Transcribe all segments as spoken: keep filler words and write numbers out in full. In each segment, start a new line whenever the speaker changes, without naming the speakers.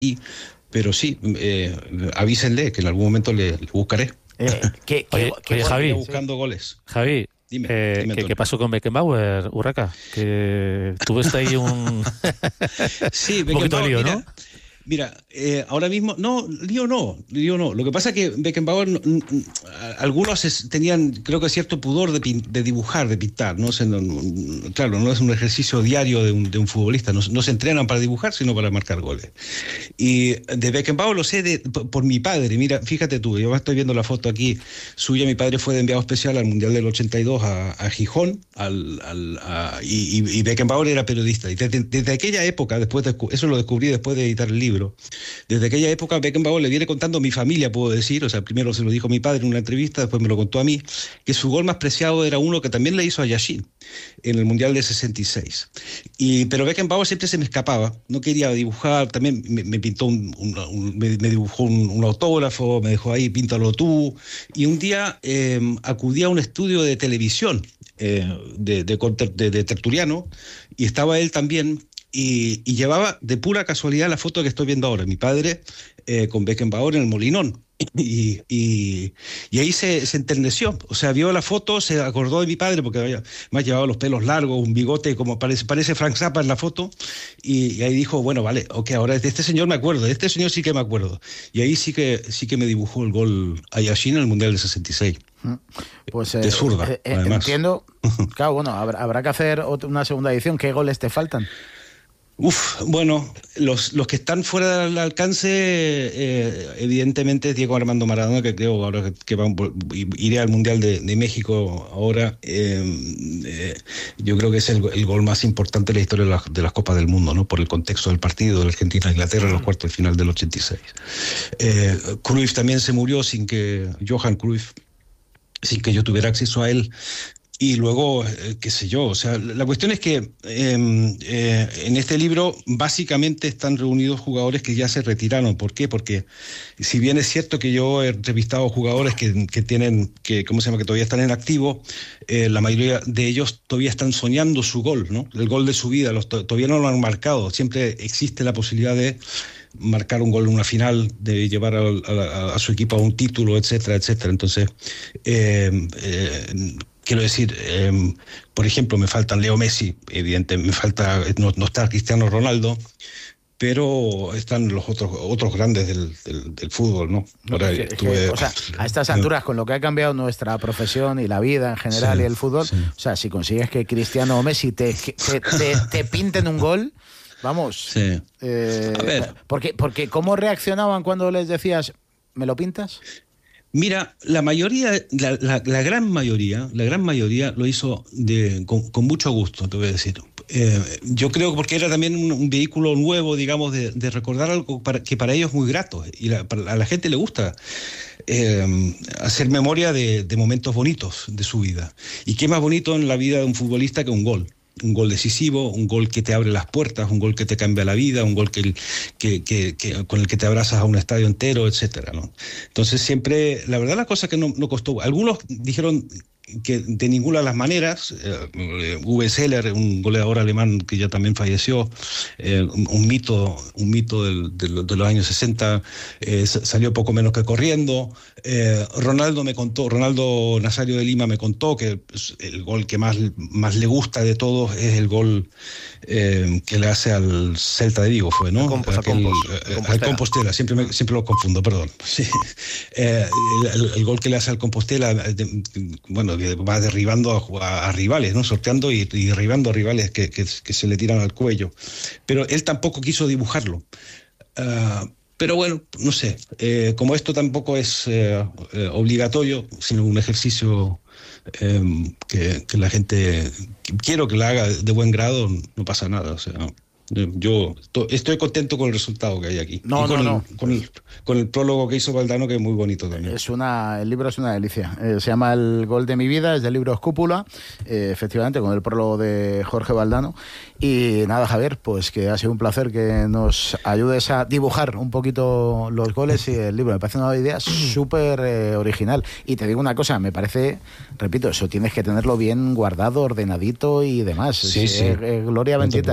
pero sí, eh, avísenle que en algún momento le, le buscaré.
Eh, ¿qué, qué,
Oye,
qué
oye, Javi.
Buscando sí. goles.
Javi,
Dime,
eh,
dime,
¿qué, ¿qué pasó con Beckenbauer, Urraca? Que tuviste ahí un,
sí,
un poquito de lío,
mira,
¿no?
Mira, eh, ahora mismo, no, lío no, lío no. Lo que pasa es que Beckenbauer, no, no, algunos es, tenían, creo que cierto pudor de, pin, de dibujar, de pintar, ¿no? O sea, no, no, claro, no es un ejercicio diario de un, de un futbolista, no, no se entrenan para dibujar, sino para marcar goles. Y de Beckenbauer lo sé de, por, por mi padre, mira, fíjate tú, yo estoy viendo la foto aquí suya, mi padre fue de enviado especial al Mundial del ochenta y dos a, a Gijón, al, al, a, y, y Beckenbauer era periodista. Y desde, desde aquella época, después de, eso lo descubrí después de editar el libro, desde aquella época Beckenbauer le viene contando a mi familia, puedo decir, o sea, primero se lo dijo a mi padre en una entrevista, después me lo contó a mí, que su gol más preciado era uno que también le hizo a Yashin en el Mundial de sesenta y seis. Y, pero Beckenbauer siempre se me escapaba, no quería dibujar, también me, me pintó un, un, un me, me dibujó un, un autógrafo, me dejó ahí, píntalo tú, y un día eh, acudí a un estudio de televisión eh, de, de, de, de Tertuliano, y estaba él también. Y, y llevaba de pura casualidad la foto que estoy viendo ahora, mi padre eh, con Beckenbauer en el Molinón. Y, y, y ahí se, se enterneció, o sea, vio la foto, se acordó de mi padre, porque había, más llevaba los pelos largos, un bigote, como parece, parece Frank Zappa en la foto, y, y ahí dijo, bueno, vale, ok, ahora de este señor me acuerdo, de este señor sí que me acuerdo. Y ahí sí que, sí que me dibujó el gol a Yashin en el Mundial del sesenta y seis.
Pues, eh,
de zurda,
eh, eh,
además.
Entiendo, claro, bueno, habrá, habrá que hacer otra, una segunda edición. ¿Qué goles te faltan?
Uf, bueno, los, los que están fuera del alcance, eh, evidentemente Diego Armando Maradona, que creo ahora que, que va, iré al Mundial de, de México ahora, eh, eh, yo creo que es el, el gol más importante de la historia de, la, de las Copas del Mundo, ¿no? Por el contexto del partido de la Argentina-Inglaterra en los cuartos de final del ochenta y seis. Eh, Cruyff también se murió sin que, Johan Cruyff, sin que yo tuviera acceso a él. Y luego, eh, qué sé yo, o sea, la cuestión es que eh, eh, en este libro básicamente están reunidos jugadores que ya se retiraron. ¿Por qué? Porque si bien es cierto que yo he entrevistado jugadores que, que tienen, que, ¿cómo se llama?, que todavía están en activo, eh, la mayoría de ellos todavía están soñando su gol, ¿no? El gol de su vida, los, todavía no lo han marcado. Siempre existe la posibilidad de marcar un gol en una final, de llevar a, a, a su equipo a un título, etcétera, etcétera. Entonces, eh, eh, quiero decir, eh, por ejemplo, me faltan Leo Messi, evidentemente, me falta, no, no está Cristiano Ronaldo, pero están los otros otros grandes del, del, del fútbol, ¿no? Ahora,
que,
estuve,
que, o sea, a estas alturas, con lo que ha cambiado nuestra profesión y la vida en general, sí, y el fútbol, sí. O sea, si consigues que Cristiano o Messi te, te, te, te pinten un gol, vamos.
Sí.
Eh,
a ver.
Porque, porque ¿cómo reaccionaban cuando les decías, ¿me lo pintas?
Mira, la mayoría, la, la, la gran mayoría, la gran mayoría lo hizo de, con, con mucho gusto, te voy a decir. Eh, yo creo que porque era también un, un vehículo nuevo, digamos, de, de recordar algo para, que para ellos es muy grato. Y la, para, a la gente le gusta eh, hacer memoria de, de momentos bonitos de su vida. Y qué más bonito en la vida de un futbolista que un gol. Un gol decisivo, un gol que te abre las puertas, un gol que te cambia la vida, un gol que, que, que, que con el que te abrazas a un estadio entero, etcétera, ¿no? Entonces siempre, la verdad, la cosa que no, no costó. Algunos dijeron que de ninguna de las maneras, eh, Uwe Seeler, un goleador alemán que ya también falleció, eh, un, un mito, un mito del, del, de los años sesenta, eh, salió poco menos que corriendo. Eh, Ronaldo me contó, Ronaldo Nazario de Lima me contó que el gol que más, más le gusta de todos es el gol eh, que le hace al Celta de Vigo, fue, ¿no?
Compos,
Aquel,
Compos,
eh, al Compostela, siempre, me, siempre lo confundo, perdón. Sí. Eh, el, el, el gol que le hace al Compostela, de, bueno, va derribando a, a rivales, ¿no? Sorteando y, y derribando a rivales que, que, que se le tiran al cuello. Pero él tampoco quiso dibujarlo. Uh, pero bueno, no sé, eh, como esto tampoco es eh, eh, obligatorio, sino un ejercicio eh, que, que la gente, quiero que la haga de buen grado, no pasa nada, o sea... Yo estoy contento con el resultado que hay aquí.
No,
y con,
no,
el,
no.
Con, el, con el prólogo que hizo Valdano, que es muy bonito también.
Es una, el libro es una delicia. Eh, se llama El gol de mi vida, es del libro Escúpula, eh, efectivamente, con el prólogo de Jorge Valdano. Y nada, Javier, pues que ha sido un placer que nos ayudes a dibujar un poquito los goles y el libro. Me parece una idea súper eh, original. Y te digo una cosa, me parece, repito, eso tienes que tenerlo bien guardado, ordenadito y demás.
Sí,
es,
sí.
Eh, eh, gloria bendita esa.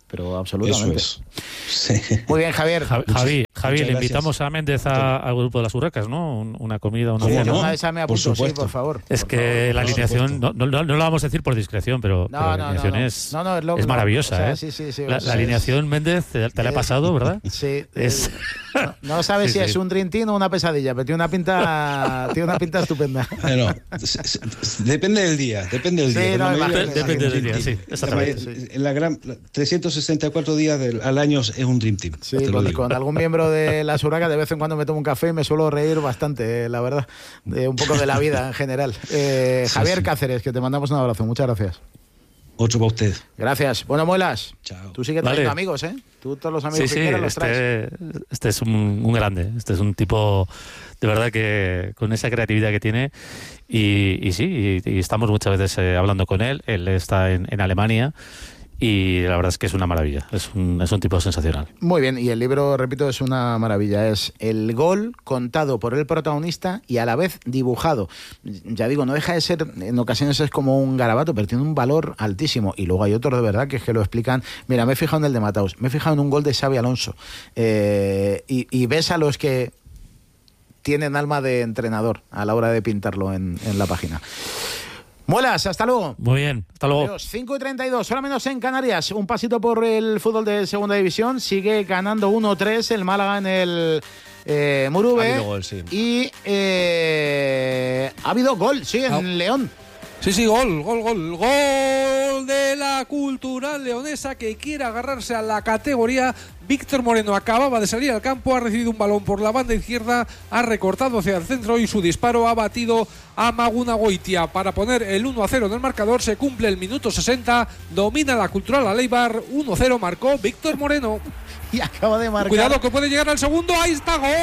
pero absolutamente.
Eso es. Sí.
Muy bien, Javier.
Ja- Javi, Javi,
muchas
le invitamos
gracias.
a Méndez a- al grupo de las Urracas, ¿no? Un- Una comida, una
¿Cómo
cena.
no?
Una de esas me
Por
apunto, sí,
supuesto.
por favor.
Es
Por
que
favor.
la
por
alineación,
supuesto.
no, no, no lo vamos a decir por discreción, pero, pero
No,
la
no, no,
alineación
no.
es,
No, no, es lo-
es maravillosa,
o sea,
¿eh?
sí, sí, sí,
la,
o sea,
la alineación, Méndez, te, te la he pasado, ¿verdad?
Sí.
Es-
No, no sabes
Sí,
si
sí.
es un Dream Team o una pesadilla, pero tiene una pinta, tiene una pinta estupenda.
Bueno, s- s- depende del día, depende del
Sí,
día.
no,
La mayoría
imagino,
es un
depende del
Dream
día,
Team.
sí, exactamente.
La may- En la gran, la- trescientos sesenta y cuatro días del, al año es un Dream Team.
Sí,
te lo
con,
digo.
con algún miembro de las Urracas de vez en cuando me tomo un café y me suelo reír bastante, eh, la verdad, de un poco de la vida en general. Eh,
Sí,
Javier
sí.
Cáceres, que te mandamos un abrazo, muchas gracias.
Otro para usted.
Gracias. Bueno, Muelas,
Chao.
tú sigues
Vale.
trayendo amigos, ¿eh? Tú todos los amigos
Sí,
que
sí,
quieras los traes.
este, este es un, un grande, este es un tipo de verdad que con esa creatividad que tiene y, y sí, y, y estamos muchas veces eh, hablando con él, él está en, en Alemania y la verdad es que es una maravilla, es un, es un tipo sensacional.
Muy bien, y el libro, repito, es una maravilla. Es el gol contado por el protagonista y a la vez dibujado. Ya digo, no deja de ser, en ocasiones es como un garabato, pero tiene un valor altísimo. Y luego hay otros de verdad que es que lo explican. Mira, me he fijado en el de Mataus, me he fijado en un gol de Xabi Alonso. Eh, y, y ves a los que tienen alma de entrenador a la hora de pintarlo en, en la página. Muelas, hasta luego.
Muy bien, hasta luego.
Adiós. cinco y treinta y dos, hora menos en Canarias. Un pasito por el fútbol de segunda división. Sigue ganando uno tres el Málaga en el eh, Murube.
Ha habido gol, sí.
Y eh, ha habido gol, sí, en
Ah.
León.
Sí, sí, gol, gol, gol, gol de la Cultural Leonesa que quiere agarrarse a la categoría. Víctor Moreno acababa de salir al campo, ha recibido un balón por la banda izquierda, ha recortado hacia el centro y su disparo ha batido a Maguna Goitia para poner el uno a cero en el marcador. Se cumple el minuto sesenta, domina la Cultural Aleibar, uno a cero marcó Víctor Moreno.
Y acaba de marcar.
Cuidado que puede llegar al segundo, ahí está, gol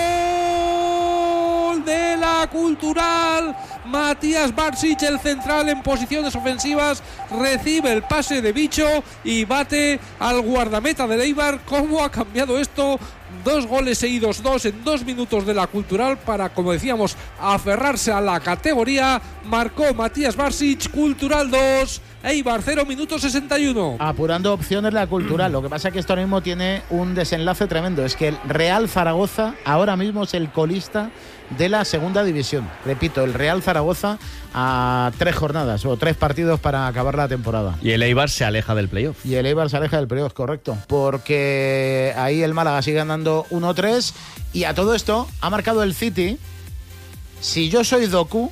de la Cultural. Matías Barsic, el central en posiciones ofensivas, recibe el pase de Bicho y bate al guardameta del Eibar. ¿Cómo ha cambiado esto? Dos goles seguidos, dos en dos minutos de la Cultural para, como decíamos, aferrarse a la categoría. Marcó Matías Barsic, Cultural dos, Eibar cero, minuto sesenta y uno.
Apurando opciones la Cultural. Lo que pasa es que esto ahora mismo tiene un desenlace tremendo. Es que el Real Zaragoza ahora mismo es el colista de la segunda división. Repito, el Real Zaragoza a tres jornadas o tres partidos para acabar la temporada.
Y el Eibar se aleja del playoff.
Y el Eibar se aleja del playoff, correcto. Porque ahí el Málaga sigue ganando uno tres. Y a todo esto ha marcado el City. Si yo soy Doku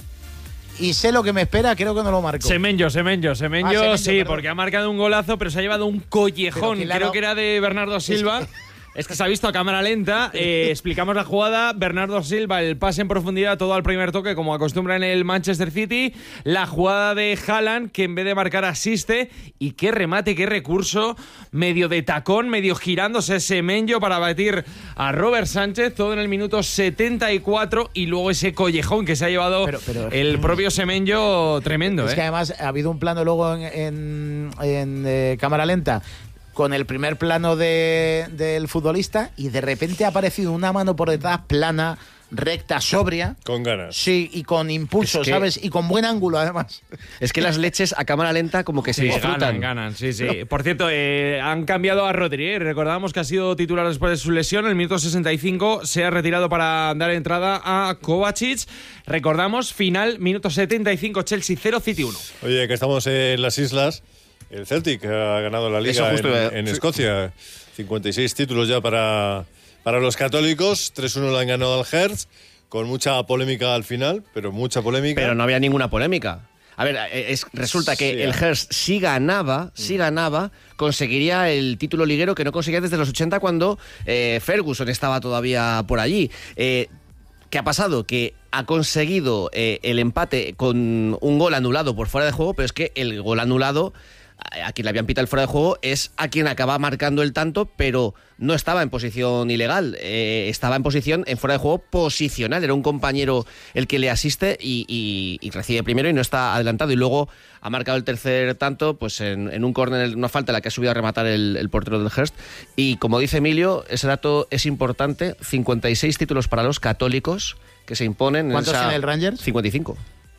y sé lo que me espera, creo que no lo marco.
Semenyo, Semenyo, Semenyo,
Ah, Semenyo,
sí,
perdón.
porque ha marcado un golazo, pero se ha llevado un
Pero
collejón.
¿quién le ha
Creo
dado?
que era de Bernardo Silva. Es que se ha visto a cámara lenta. Eh, explicamos la jugada. Bernardo Silva, el pase en profundidad, todo al primer toque, como acostumbra en el Manchester City. La jugada de Haaland, que en vez de marcar asiste. Y qué remate, qué recurso. Medio de tacón, medio girándose Semenyo para batir a Robert Sánchez. Todo en el minuto setenta y cuatro. Y luego ese collejón que se ha llevado
Pero- pero-
el propio Semenyo, tremendo.
Es
¿eh?
que además ha habido un plano luego en, en- en, eh, cámara lenta con el primer plano de, del futbolista y de repente ha aparecido una mano por detrás plana, recta, sobria.
Con ganas.
Sí, y con impulso,
Es que-
¿sabes? Y con buen ángulo, además.
Es que las leches a cámara lenta como que se
Sí,
disfrutan.
ganan, ganan, sí, sí. Por cierto, eh, han cambiado a Rodri, ¿eh? Recordamos que ha sido titular después de su lesión. En el minuto sesenta y cinco se ha retirado para dar entrada a Kovacic. Recordamos, final, minuto setenta y cinco, Chelsea cero, City uno.
Oye, que estamos en las islas. El Celtic ha ganado la
Eso
liga
justo,
en,
eh,
en
sí.
Escocia. cincuenta y seis títulos ya para, para los católicos. tres uno le han ganado al Hertz, con mucha polémica al final, pero mucha polémica.
Pero no había ninguna polémica. A ver, es, resulta que
Sí,
el
ah.
Hearst, si ganaba, si ganaba, conseguiría el título liguero que no conseguía desde los ochenta cuando eh, Ferguson estaba todavía por allí. Eh, ¿Qué ha pasado? Que ha conseguido eh, el empate con un gol anulado por fuera de juego, pero es que el gol anulado, a quien le habían pitado el fuera de juego, es a quien acaba marcando el tanto, pero no estaba en posición ilegal, eh, estaba en posición en fuera de juego posicional, era un compañero el que le asiste y, y- y recibe primero y no está adelantado, y luego ha marcado el tercer tanto pues en, en un córner, una falta en la que ha subido a rematar el, el portero del Hearst, y como dice Emilio, ese dato es importante, cincuenta y seis títulos para los católicos que se imponen en
¿Cuántos
esa-
tiene el Rangers?
cincuenta y cinco.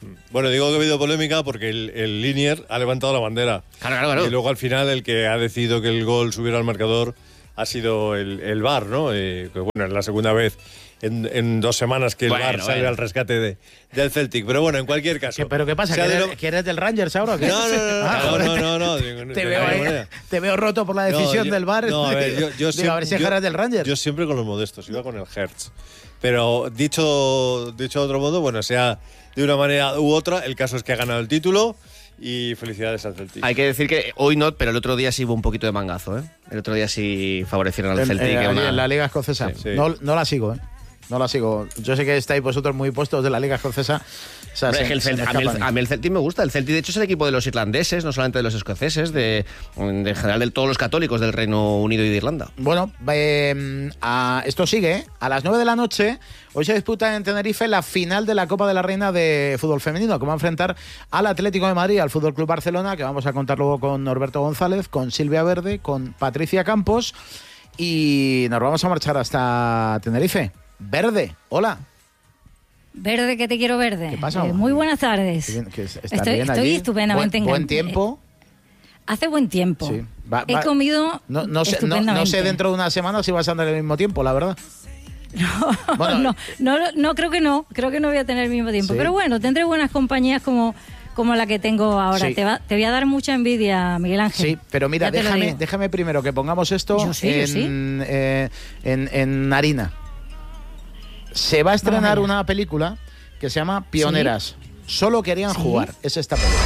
Bueno, digo que ha habido polémica porque el, el Linier ha levantado la bandera.
Claro, claro, claro.
Y luego al final el que ha decidido que el gol subiera al marcador ha sido el, el V A R, ¿no? Eh, que bueno, es la segunda vez en, en dos semanas que el
Bueno,
V A R sale
bueno.
al rescate de, del Celtic. Pero bueno, en cualquier caso.
¿Qué- ¿Pero qué pasa?
sea
¿Que
de
eres,
lo-
que eres del Rangers ahora o qué?
No, no, no,
Ah,
no,
joder,
no, no, no, digo,
Te
de
veo,
ninguna
ahí-
manera.
te veo roto por la
No,
decisión
yo-
del V A R.
No, a ver, yo, yo
Digo,
siempre,
a ver si
yo-
eres del Rangers.
yo siempre con los modestos, iba con el Hertz. Pero dicho, dicho de otro modo, bueno, sea de una manera u otra, el caso es que ha ganado el título y felicidades al Celtic.
Hay que decir que hoy no, pero el otro día sí hubo un poquito de mangazo, ¿eh? El otro día sí favorecieron al
En,
Celtic.
en la,
que una-
en la Liga Escocesa.
Sí, sí.
No, no la sigo, ¿eh? No la sigo. Yo sé que estáis vosotros muy puestos de la Liga Escocesa. O sea,
Hombre,
se-
es que el
se
Cel-
me
a, mí el,
escapan.
a mí el Celtic me gusta. El Celtic, de hecho, es el equipo de los irlandeses, no solamente de los escoceses, de, de en general de todos los católicos del Reino Unido y de Irlanda.
Bueno, eh, a- esto sigue, ¿eh? A las nueve de la noche, hoy se disputa en Tenerife la final de la Copa de la Reina de fútbol femenino, que va a enfrentar al Atlético de Madrid, al Fútbol Club Barcelona, que vamos a contar luego con Norberto González, con Silvia Verde, con Patricia Campos, y nos vamos a marchar hasta Tenerife. Verde, hola.
Verde, que te quiero verde.
¿Qué pasa?
Eh, muy buenas tardes.
Que bien- que estás
estoy
bien
estoy
allí.
estupendamente
Buen, buen
engan-
tiempo.
Hace buen tiempo.
Sí. Va-
He
va-
comido
No, no, sé, no, no
estupendamente.
sé dentro de una semana si vas a andar el mismo tiempo, la verdad. Bueno,
no, no, no, creo que no. Creo que no voy a tener el mismo tiempo.
Sí.
Pero bueno, tendré buenas compañías como, como la que tengo ahora.
Sí.
Te, va- te voy a dar mucha envidia, Miguel Ángel.
Sí, pero mira,
Ya te lo
déjame,
digo.
déjame primero que pongamos esto
Yo sí, yo
en,
sí.
eh, en, en harina. Se va a estrenar
Vamos allá.
una película que se llama Pioneras. Solo querían
Sí.
jugar. Es esta película.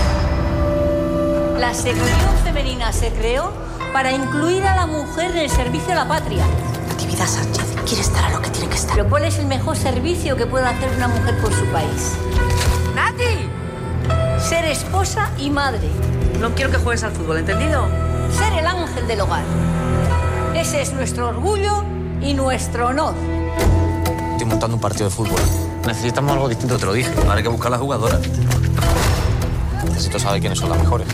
La sección femenina se creó para incluir a la mujer en el servicio a la patria.
Natividad Sánchez quiere estar a lo que tiene que estar.
Pero ¿cuál es el mejor servicio que puede hacer una mujer por su país? ¡Nati! Ser esposa y madre.
No quiero que juegues al fútbol, ¿entendido?
Ser el ángel del hogar. Ese es nuestro orgullo y nuestro honor.
Estoy montando un partido de fútbol. Necesitamos algo distinto, te lo dije. Ahora hay que buscar las jugadoras. Necesito saber quiénes son las mejores.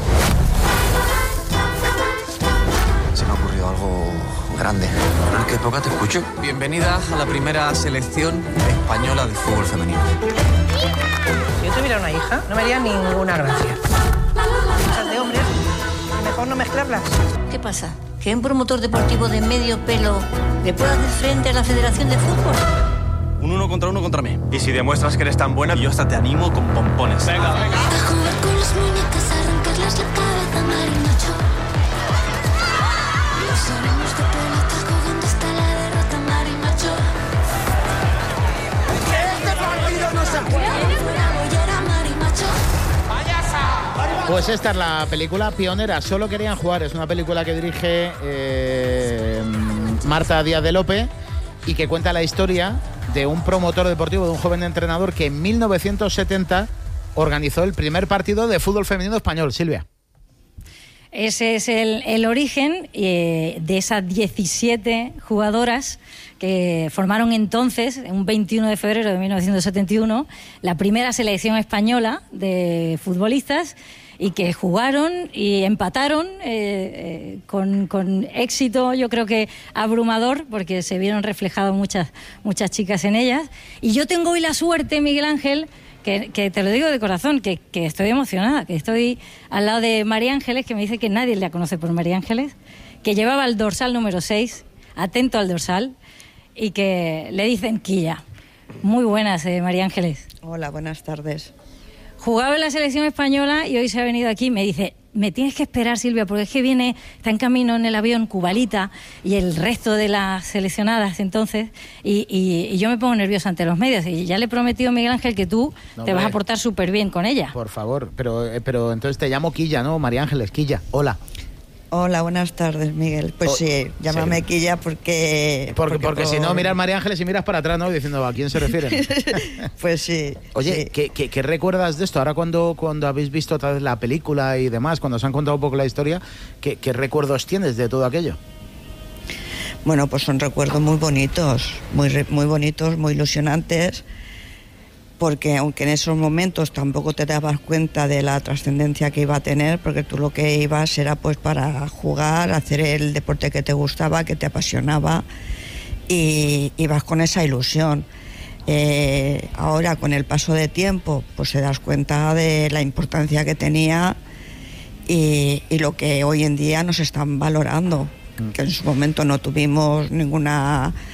Se me ha ocurrido algo grande. ¿En qué época te escucho? Bienvenida a la primera selección española de fútbol femenino.
Si yo tuviera una hija, no me haría ninguna gracia. Cosas de hombres, mejor no mezclarlas.
¿Qué pasa? ¿Que un promotor deportivo de medio pelo le puede hacer frente a la Federación de Fútbol?
Un uno contra uno contra mí. Y si demuestras que eres tan buena, yo hasta te animo con pompones. Venga, venga.
A jugar con las muñecas, arrancarles la cabeza, marimacho. Los ánimos de pelota jugando hasta la derrota, marimacho. Que este partido no se juega. Fuera bollera, marimacho.
Pues esta es la película Pioneras. Solo querían jugar. Es una película que dirige eh, Marta Díaz de Lope y que cuenta la historia de un promotor deportivo, de un joven entrenador que en mil novecientos setenta organizó el primer partido de fútbol femenino español. Silvia.
Ese es el, el origen eh, de esas diecisiete jugadoras que formaron entonces, un veintiuno de febrero de mil novecientos setenta y uno, la primera selección española de futbolistas y que jugaron y empataron eh, eh, con, con éxito, yo creo que abrumador, porque se vieron reflejadas muchas, muchas chicas en ellas. Y yo tengo hoy la suerte, Miguel Ángel, que, que te lo digo de corazón, que, que estoy emocionada, que estoy al lado de María Ángeles, que me dice que nadie la conoce por María Ángeles, que llevaba el dorsal número seis, atento al dorsal, y que le dicen Quilla. Muy buenas, eh, María Ángeles.
Hola, buenas tardes.
Jugaba en la selección española y hoy se ha venido aquí y me dice, me tienes que esperar, Silvia, porque es que viene, está en camino en el avión Cubalita y el resto de las seleccionadas entonces, y, y, y yo me pongo nerviosa ante los medios. Y ya le he prometido a Miguel Ángel que tú
No,
te vas a
hombre.
portar súper bien con ella.
Por favor, pero, eh, pero entonces te llamo Quilla, ¿no? María Ángeles, Quilla. Hola.
Hola, buenas tardes, Miguel. Pues
Oh,
sí, llámame
sí.
Quilla porque...
Porque, porque
por-
si no, miras María Ángeles y miras para atrás, ¿no? Diciendo, ¿a quién se refieren?
Pues sí.
Oye,
sí.
¿qué, qué, qué recuerdas de esto? Ahora cuando, cuando habéis visto otra vez la película y demás, cuando os han contado un poco la historia, ¿qué, qué recuerdos tienes de todo aquello?
Bueno, pues son recuerdos muy bonitos, muy, re- muy bonitos, muy ilusionantes, porque aunque en esos momentos tampoco te dabas cuenta de la trascendencia que iba a tener, porque tú lo que ibas era pues para jugar, hacer el deporte que te gustaba, que te apasionaba, y ibas con esa ilusión. Eh, ahora, con el paso de tiempo, pues te das cuenta de la importancia que tenía y, y lo que hoy en día nos están valorando, que en su momento no tuvimos ninguna